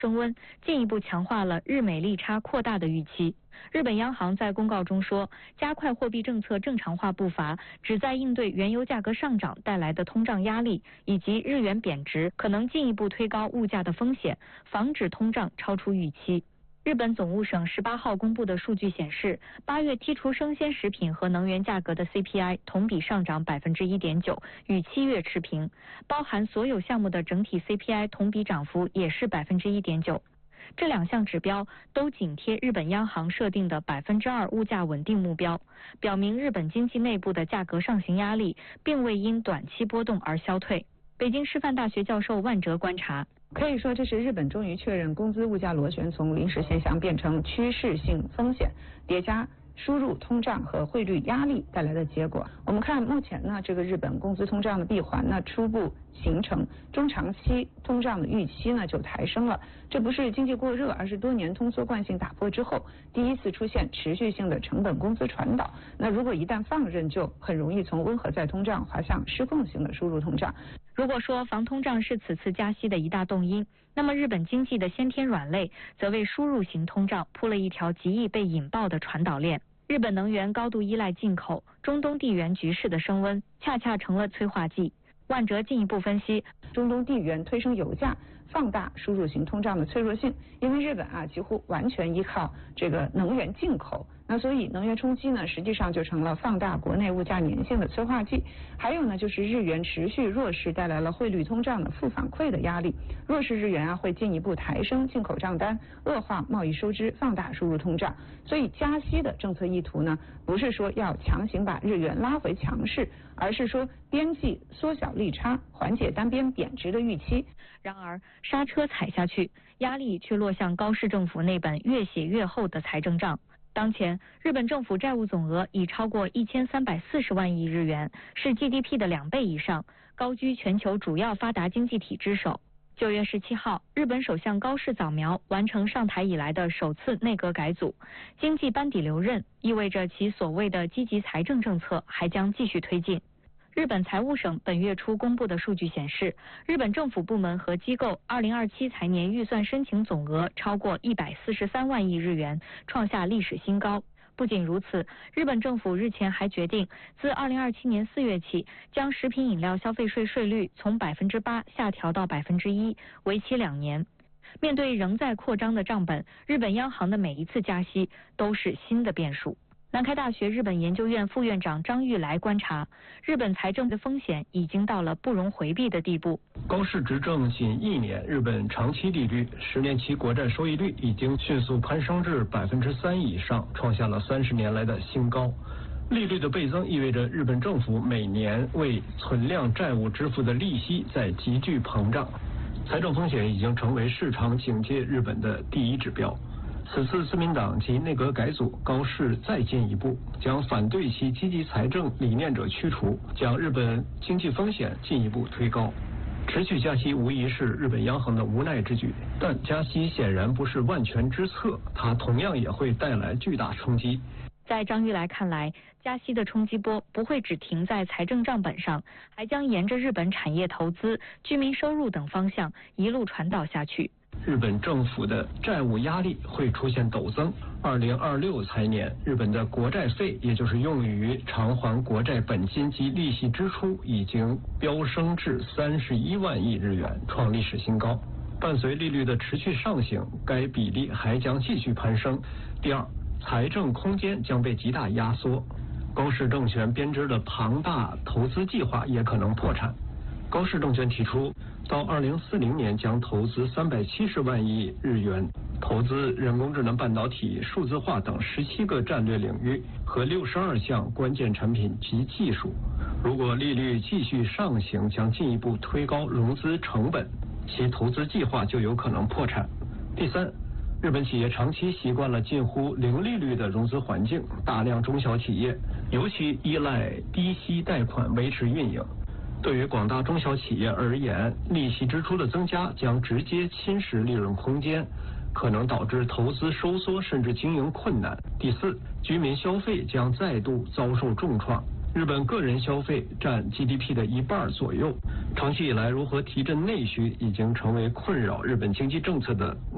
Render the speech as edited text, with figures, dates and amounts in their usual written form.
升温，进一步强化了日美利差扩大的预期。日本央行在公告中说，加快货币政策正常化步伐，旨在应对原油价格上涨带来的通胀压力，以及日元贬值可能进一步推高物价的风险，防止通胀超出预期。日本总务省18号公布的数据显示，8月剔除生鲜食品和能源价格的 CPI 同比上涨1.9%，与7月持平，包含所有项目的整体 CPI 同比涨幅也是1.9%。这两项指标都紧贴日本央行设定的2%物价稳定目标，表明日本经济内部的价格上行压力并未因短期波动而消退。北京师范大学教授万哲观察， 可以说这是日本终于确认工资物价螺旋从临时现象变成趋势性风险，叠加输入通胀和汇率压力带来的结果。我们看目前呢，这个日本工资通胀的闭环呢初步形成，中长期通胀的预期呢就抬升了。这不是经济过热，而是多年通缩惯性打破之后第一次出现持续性的成本工资传导。那如果一旦放任，就很容易从温和再通胀滑向失控型的输入通胀。 如果说防通胀是此次加息的一大动因，那么日本经济的先天软肋则为输入型通胀铺了一条极易被引爆的传导链。日本能源高度依赖进口，中东地缘局势的升温恰恰成了催化剂。万哲进一步分析， 中东地缘推升油价，放大输入型通胀的脆弱性，因为日本几乎完全依靠这个能源进口，那所以能源冲击呢，实际上就成了放大国内物价粘性的催化剂。还有呢，就是日元持续弱势带来了汇率通胀的负反馈的压力，弱势日元会进一步抬升进口账单，恶化贸易收支，放大输入通胀。所以加息的政策意图呢，不是说要强行把日元拉回强势，而是说边际缩小利差，缓解单边贬值的预期。 然而刹车踩下去，压力却落向高市政府那本越写越厚的财政账。当前，日本政府债务总额已超过1340万亿日元，是 GDP 的2倍以上，高居全球主要发达经济体之首。9月17号，日本首相高市早苗完成上台以来的首次内阁改组，经济班底留任，意味着其所谓的积极财政政策还将继续推进。日本财务省本月初公布的数据显示，日本政府部门和机构2027财年预算申请总额超过143万亿日元，创下历史新高。不仅如此，日本政府日前还决定，自2027年4月起，将食品饮料消费税税率从8%下调到1%，为期2年。面对仍在扩张的账本，日本央行的每一次加息都是新的变数。南开大学日本研究院副院长张玉来观察，日本财政的风险已经到了不容回避的地步。 高市执政仅1年，日本长期利率10年期国债收益率已经迅速攀升至3%以上，创下了30年来的新高。利率的倍增意味着日本政府每年为存量债务支付的利息在急剧膨胀，财政风险已经成为市场警戒日本的第一指标。此次自民党及内阁改组，高市再进一步，将反对其积极财政理念者驱除，将日本经济风险进一步推高。持续加息无疑是日本央行的无奈之举，但加息显然不是万全之策，它同样也会带来巨大冲击。 在张玉来看来，加息的冲击波不会只停在财政账本上，还将沿着日本产业投资、居民收入等方向一路传导下去。 日本政府的债务压力会出现陡增。2026财年，日本的国债费，也就是用于偿还国债本金及利息支出，已经飙升至31万亿日元，创历史新高。伴随利率的持续上行，该比例还将继续攀升。第二，财政空间将被极大压缩，高市政权编织的庞大投资计划也可能破产。高市政权提出，到2040年将投资370万亿日元，投资人工智能半导体、数字化等17个战略领域和62项关键产品及技术。如果利率继续上行，将进一步推高融资成本，其投资计划就有可能破产。第三，日本企业长期习惯了近乎零利率的融资环境，大量中小企业尤其依赖低息贷款维持运营。对于广大中小企业而言，利息支出的增加将直接侵蚀利润空间，可能导致投资收缩甚至经营困难。第四，居民消费将再度遭受重创。日本个人消费占 GDP 的1半左右，长期以来如何提振内需已经成为困扰日本经济政策的